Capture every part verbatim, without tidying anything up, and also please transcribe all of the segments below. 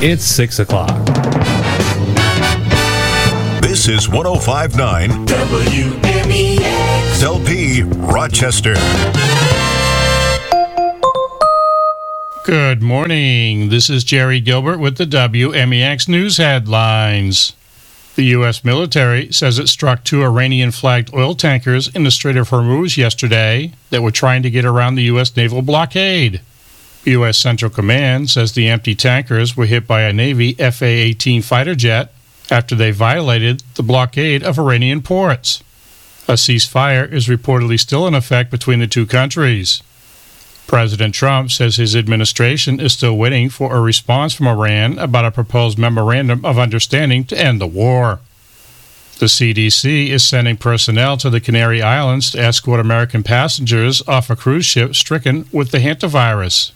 It's six o'clock. This is one oh five point nine W M E X L P Rochester. Good morning. This is Jerry Gilbert with the W M E X News headlines. The U S military says it struck two Iranian-flagged oil tankers in the Strait of Hormuz yesterday that were trying to get around the U S naval blockade. U S Central Command says the empty tankers were hit by a Navy F A eighteen fighter jet after they violated the blockade of Iranian ports. A ceasefire is reportedly still in effect between the two countries. President Trump says his administration is still waiting for a response from Iran about a proposed memorandum of understanding to end the war. The C D C is sending personnel to the Canary Islands to escort American passengers off a cruise ship stricken with the hantavirus.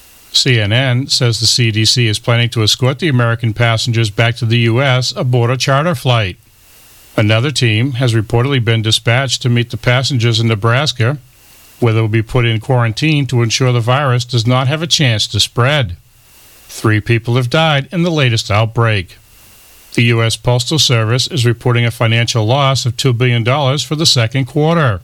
C N N says the C D C is planning to escort the American passengers back to the U S aboard a charter flight. Another team has reportedly been dispatched to meet the passengers in Nebraska, where they will be put in quarantine to ensure the virus does not have a chance to spread. Three people have died in the latest outbreak. The U S Postal Service is reporting a financial loss of two billion dollars for the second quarter.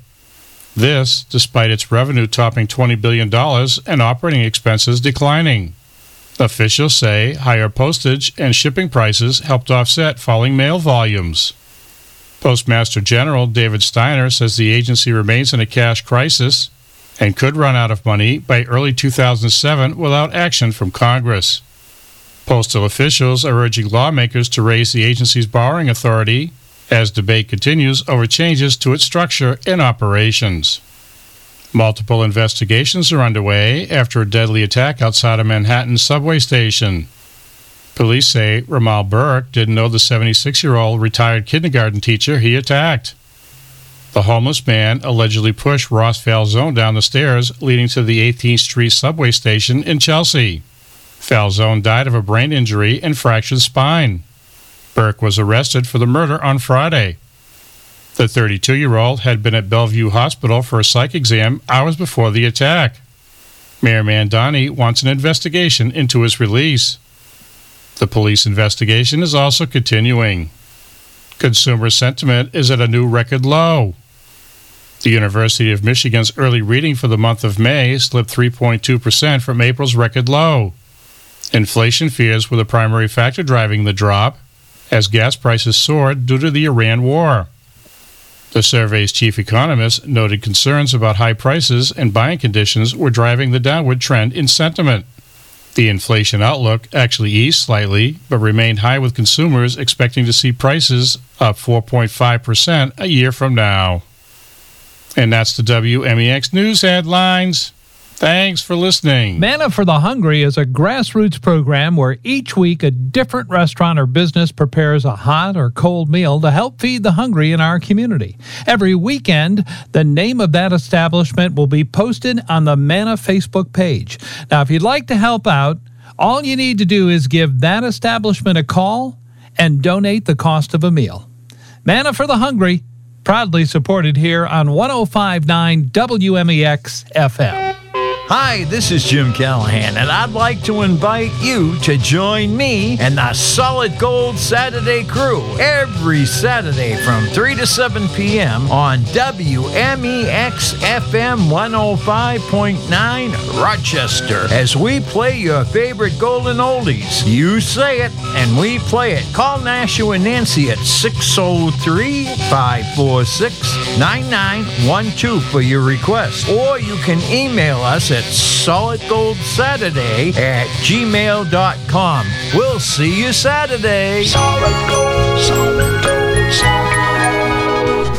This, despite its revenue topping twenty billion dollars and operating expenses declining. Officials say higher postage and shipping prices helped offset falling mail volumes. Postmaster General David Steiner says the agency remains in a cash crisis and could run out of money by early two thousand seven without action from Congress. Postal officials are urging lawmakers to raise the agency's borrowing authority as debate continues over changes to its structure and operations. Multiple investigations are underway after a deadly attack outside a Manhattan subway station. Police say Ramal Burke didn't know the seventy-six-year-old retired kindergarten teacher he attacked. The homeless man allegedly pushed Ross Falzone down the stairs leading to the eighteenth Street subway station in Chelsea. Falzone died of a brain injury and fractured spine. Burke was arrested for the murder on Friday. The thirty-two-year-old had been at Bellevue Hospital for a psych exam hours before the attack. Mayor Mandani wants an investigation into his release. The police investigation is also continuing. Consumer sentiment is at a new record low. The University of Michigan's early reading for the month of May slipped three point two percent from April's record low. Inflation fears were the primary factor driving the drop, as gas prices soared due to the Iran war. The survey's chief economist noted concerns about high prices and buying conditions were driving the downward trend in sentiment. The inflation outlook actually eased slightly, but remained high, with consumers expecting to see prices up four point five percent a year from now. And that's the W M E X News headlines. Thanks for listening. Manna for the Hungry is a grassroots program where each week a different restaurant or business prepares a hot or cold meal to help feed the hungry in our community. Every weekend, the name of that establishment will be posted on the Manna Facebook page. Now, if you'd like to help out, all you need to do is give that establishment a call and donate the cost of a meal. Manna for the Hungry, proudly supported here on one oh five point nine W M E X F M. Hi, this is Jim Callahan, and I'd like to invite you to join me and the Solid Gold Saturday crew every Saturday from three to seven p.m. on W M E X F M one oh five point nine Rochester as we play your favorite golden oldies. You say it, and we play it. Call Nashua and Nancy at six oh three, five four six, nine nine one two for your request, or you can email us at solidgoldsaturday at gmail dot com. We'll see you Saturday. Solid Gold, Solid Gold, Solid.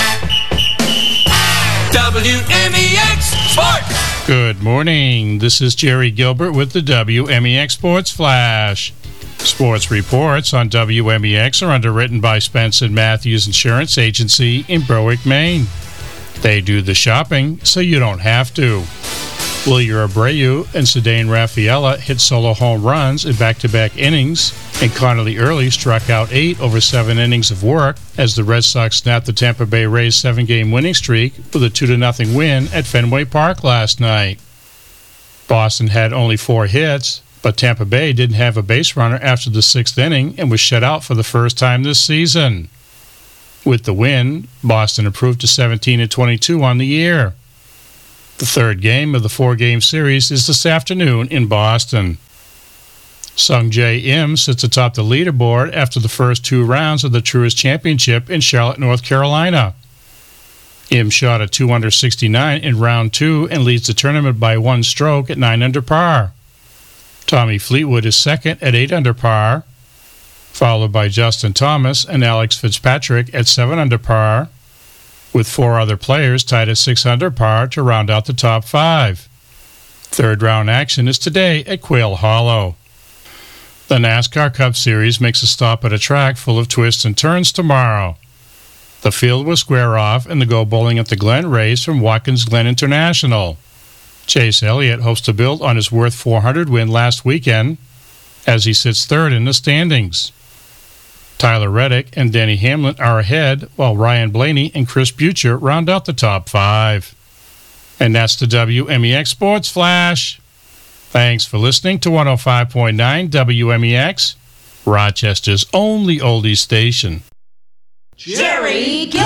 W M E X Sports. Good morning. This is Jerry Gilbert with the W M E X Sports Flash. Sports reports on W M E X are underwritten by Spence and Matthews Insurance Agency in Berwick, Maine. They do the shopping so you don't have to. Wilyer Abreu and Cedane Rafaela hit solo home runs in back-to-back innings, and Connolly Early struck out eight over seven innings of work as the Red Sox snapped the Tampa Bay Rays' seven-game winning streak with a two to nothing win at Fenway Park last night. Boston had only four hits, But Tampa Bay didn't have a base runner after the sixth inning and was shut out for the first time this season. With the win, Boston improved to seventeen and twenty-two on the year. The third game of the four-game series is this afternoon in Boston. Sung Jae Im sits atop the leaderboard after the first two rounds of the Truist Championship in Charlotte, North Carolina. Im shot a two under sixty-nine in round two and leads the tournament by one stroke at nine under par. Tommy Fleetwood is second at eight under par, followed by Justin Thomas and Alex Fitzpatrick at seven under par, with four other players tied at six under par to round out the top five. Third round action is today at Quail Hollow. The NASCAR Cup Series makes a stop at a track full of twists and turns tomorrow. The field will square off and the Go Bowling at the Glen race from Watkins Glen International. Chase Elliott hopes to build on his Worth four hundred win last weekend as he sits third in the standings. Tyler Reddick and Denny Hamlin are ahead, while Ryan Blaney and Chris Buescher round out the top five. And that's the W M E X Sports Flash. Thanks for listening to one oh five point nine W M E X, Rochester's only oldies station. Jerry